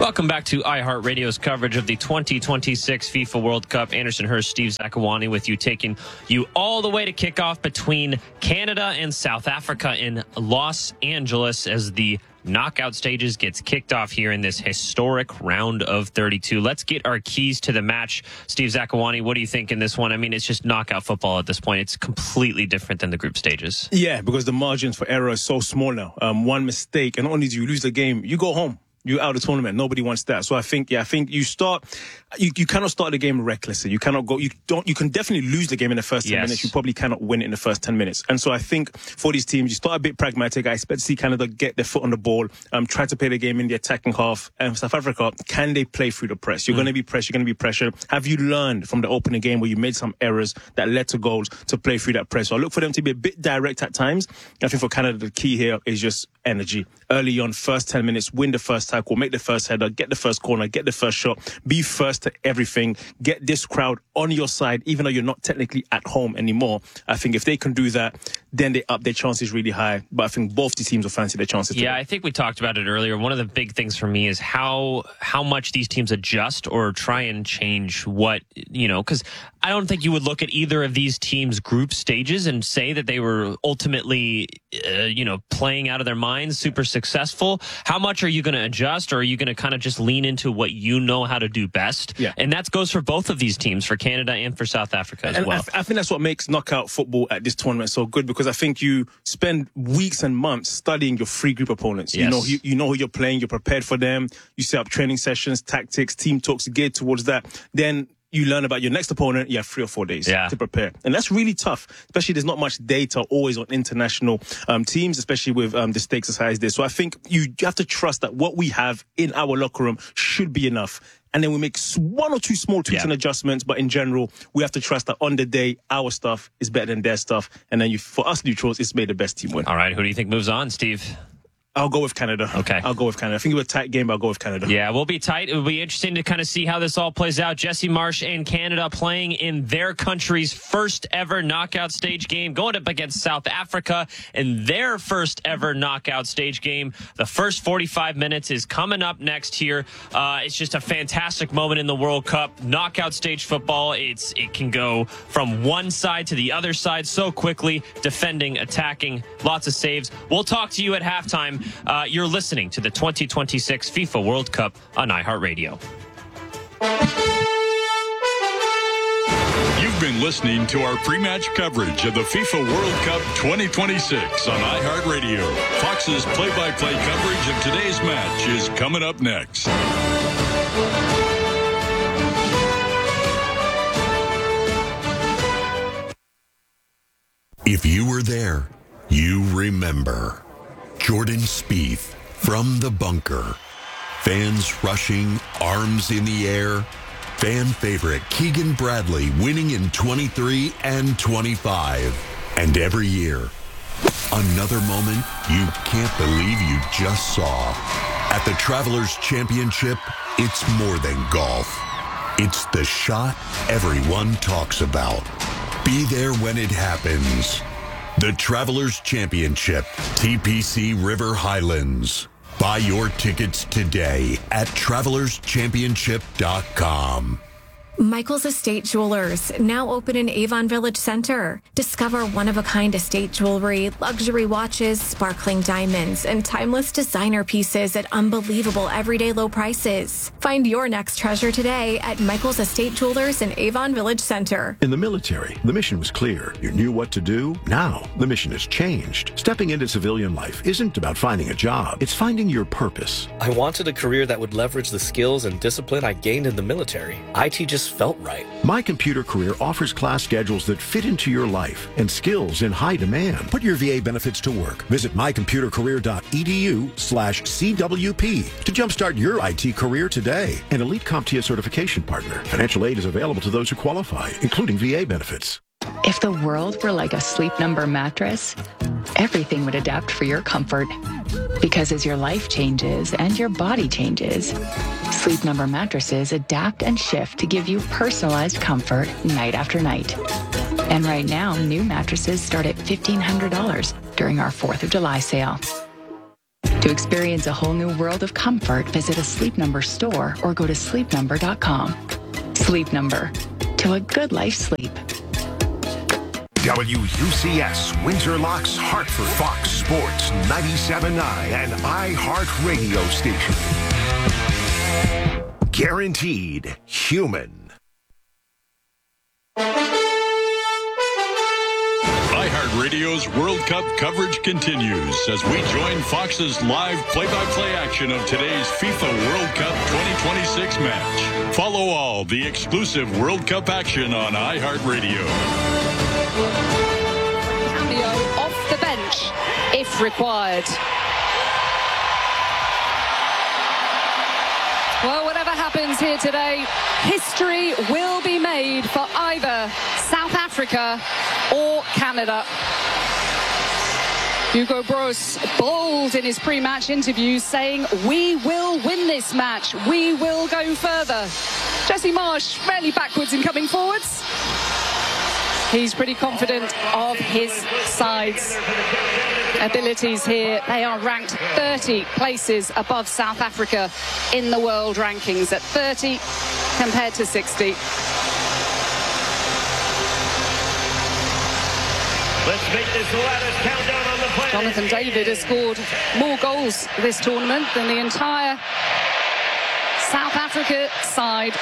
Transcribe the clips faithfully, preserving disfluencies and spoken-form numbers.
Welcome back to iHeartRadio's coverage of the twenty twenty-six FIFA World Cup. Anderson Hurst, Steve Zakawani with you, taking you all the way to kickoff between Canada and South Africa in Los Angeles as the knockout stages gets kicked off here in this historic round of thirty-two. Let's get our keys to the match. Steve Zakawani, what do you think in this one? I mean, it's just knockout football at this point. It's completely different than the group stages. Yeah, because the margins for error is so small now. Um, one mistake, and not only do you lose the game, you go home. You're out of the tournament. Nobody wants that. So I think, yeah, I think you start, you, you cannot start the game recklessly. You cannot go, you don't, you can definitely lose the game in the first ten yes. minutes. You probably cannot win it in the first ten minutes. And so I think for these teams, you start a bit pragmatic. I expect to see Canada get their foot on the ball, um, try to play the game in the attacking half. And South Africa, can they play through the press? You're mm. going to be pressed. You're going to be pressured. Have you learned from the opening game where you made some errors that led to goals to play through that press? So I look for them to be a bit direct at times. I think for Canada, the key here is just energy. Early on, first ten minutes, win the first tackle, make the first header, get the first corner, get the first shot, be first to everything, get this crowd on your side, even though you're not technically at home anymore. I think if they can do that, then they up their chances really high. But I think both the teams will fancy their chances. Yeah, today. I think we talked about it earlier. One of the big things for me is how how much these teams adjust or try and change what, you know, because I don't think you would look at either of these teams' group stages and say that they were ultimately, uh, you know, playing out of their minds, super successful. How much are you going to adjust, or are you going to kind of just lean into what you know how to do best? Yeah. And that goes for both of these teams, for Canada and for South Africa as and well. I, th- I think that's what makes knockout football at this tournament so good, because I think you spend weeks and months studying your free group opponents. Yes. You know, you, you know who you're playing, you're prepared for them. You set up training sessions, tactics, team talks geared towards that. Then you learn about your next opponent, you have three or four days yeah. to prepare. And that's really tough, especially there's not much data always on international um, teams, especially with um, the stakes as high as this. So I think you have to trust that what we have in our locker room should be enough. And then we make one or two small tweaks yeah. and adjustments. But in general, we have to trust that on the day, our stuff is better than their stuff. And then you, for us neutrals, it's made the best team win. All right, who do you think moves on, Steve? I'll go with Canada. Okay. I'll go with Canada. I think it was a tight game, but I'll go with Canada. Yeah, we'll be tight. It will be interesting to kind of see how this all plays out. Jesse Marsch and Canada playing in their country's first ever knockout stage game, going up against South Africa in their first ever knockout stage game. The first forty-five minutes is coming up next here. Uh, it's just a fantastic moment in the World Cup. Knockout stage football, it's it can go from one side to the other side so quickly, defending, attacking, lots of saves. We'll talk to you at halftime. Uh, you're listening to the twenty twenty-six FIFA World Cup on iHeartRadio. You've been listening to our pre-match coverage of the FIFA World Cup twenty twenty-six on iHeartRadio. Fox's play-by-play coverage of today's match is coming up next. If you were there, you remember. Jordan Spieth from the bunker. Fans rushing, arms in the air. Fan favorite Keegan Bradley winning in twenty-three and twenty-five. And every year, another moment you can't believe you just saw. At the Travelers Championship, it's more than golf. It's the shot everyone talks about. Be there when it happens. The Travelers Championship, T P C River Highlands. Buy your tickets today at travelers championship dot com. Michael's Estate Jewelers, now open in Avon Village Center. Discover one-of-a-kind estate jewelry, luxury watches, sparkling diamonds, and timeless designer pieces at unbelievable everyday low prices. Find your next treasure today at Michael's Estate Jewelers in Avon Village Center. In the military, the mission was clear. You knew what to do. Now, the mission has changed. Stepping into civilian life isn't about finding a job. It's finding your purpose. I wanted a career that would leverage the skills and discipline I gained in the military. I T just felt right. My Computer Career offers class schedules that fit into your life and skills in high demand. Put your V A benefits to work. Visit my computer career dot e d u slash C W P to jumpstart your I T career today. An Elite CompTIA certification partner. Financial aid is available to those who qualify, including V A benefits. If the world were like a Sleep Number mattress, everything would adapt for your comfort. Because as your life changes and your body changes, Sleep Number mattresses adapt and shift to give you personalized comfort night after night. And right now, new mattresses start at fifteen hundred dollars during our fourth of July sale. To experience a whole new world of comfort, visit a Sleep Number store or go to sleep number dot com. Sleep Number. To a good life sleep. W U C S, Windsor Locks, Hartford, Fox Sports ninety-seven point nine and iHeartRadio station. Guaranteed human. iHeartRadio's World Cup coverage continues as we join Fox's live play-by-play action of today's FIFA World Cup twenty twenty-six match. Follow all the exclusive World Cup action on iHeartRadio. Cameo off the bench if required. Well, whatever happens here today, history will be made for either South Africa or Canada. Hugo Broos bold in his pre-match interview, saying, "We will win this match. We will go further." Jesse Marsch fairly backwards in coming forwards. He's pretty confident of his side's abilities here. They are ranked thirty places above South Africa in the world rankings, at thirty compared to sixty. Let's make this the latest countdown on the planet. Jonathan David has scored more goals this tournament than the entire South Africa side.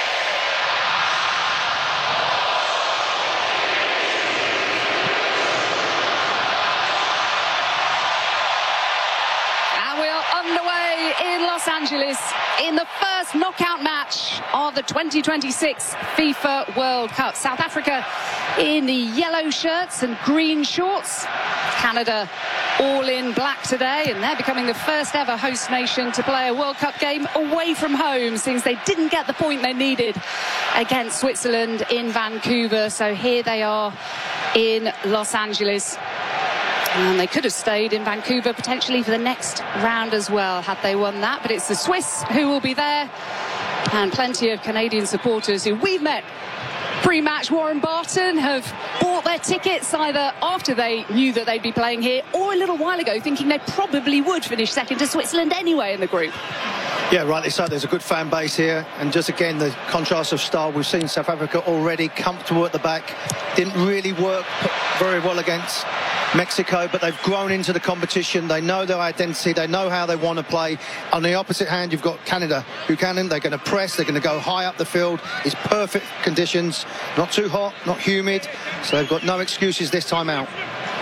Underway in Los Angeles in the first knockout match of the twenty twenty-six FIFA World Cup. South Africa in the yellow shirts and green shorts. Canada all in black today, and they're becoming the first ever host nation to play a World Cup game away from home since they didn't get the point they needed against Switzerland in Vancouver. So here they are in Los Angeles. And they could have stayed in Vancouver potentially for the next round as well had they won that. But it's the Swiss who will be there, and plenty of Canadian supporters who we've met pre-match. Warren Barton have bought their tickets either after they knew that they'd be playing here or a little while ago, thinking they probably would finish second to Switzerland anyway in the group. Yeah, rightly so. There's a good fan base here, and just again the contrast of style. We've seen South Africa already comfortable at the back, didn't really work very well against Mexico, but they've grown into the competition. They know their identity, they know how they want to play. On the opposite hand, you've got Canada. Buchanan, they're going to press, they're going to go high up the field. It's perfect conditions, not too hot, not humid, so they've got no excuses this time out.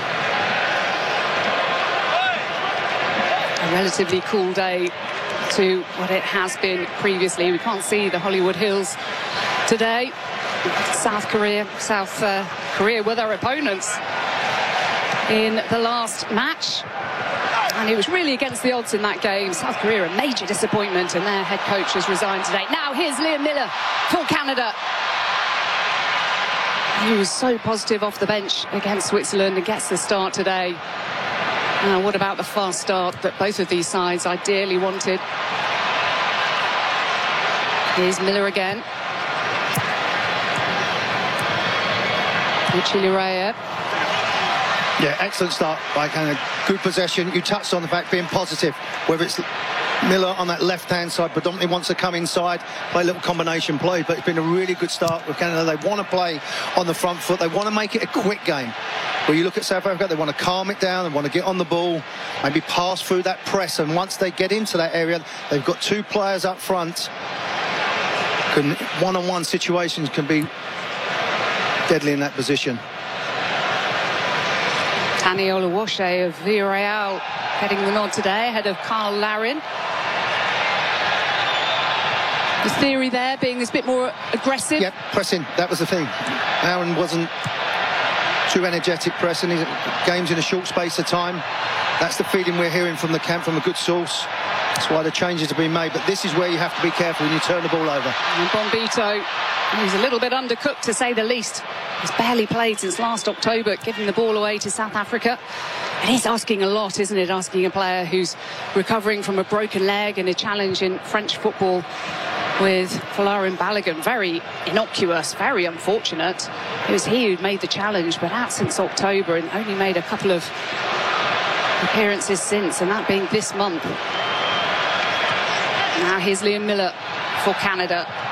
A relatively cool day to what it has been previously. We can't see the Hollywood Hills today. South Korea, South uh, Korea were their opponents in the last match, and it was really against the odds in that game. South Korea a major disappointment, and their head coach has resigned today. Now here's Liam Miller for Canada. He was so positive off the bench against Switzerland and gets the start today. Now, what about the fast start that both of these sides ideally wanted? Here's Miller again. Chile. Yeah, excellent start by Canada. Good possession. You touched on the fact being positive, whether it's Miller on that left-hand side predominantly wants to come inside, play a little combination play, but it's been a really good start with Canada. They want to play on the front foot. They want to make it a quick game. Where you look at South Africa, they want to calm it down, they want to get on the ball, maybe pass through that press, and once they get into that area, they've got two players up front. Can, one-on-one situations can be deadly in that position. Tani Oluwase of Villarreal getting the nod today ahead of Carl Larin. The theory there being this bit more aggressive. Yep, pressing, that was the thing. Larin wasn't too energetic pressing. His games in a short space of time. That's the feeling we're hearing from the camp, from a good source. That's why the changes have been made. But this is where you have to be careful when you turn the ball over. And Bombito, he's a little bit undercooked to say the least. He's barely played since last October, giving the ball away to South Africa. And he's asking a lot, isn't it? Asking a player who's recovering from a broken leg in a challenge in French football with Folarin Balogun. Very innocuous, very unfortunate. It was he who'd made the challenge, but out since October and only made a couple of appearances since, and that being this month. Now here's Liam Miller for Canada.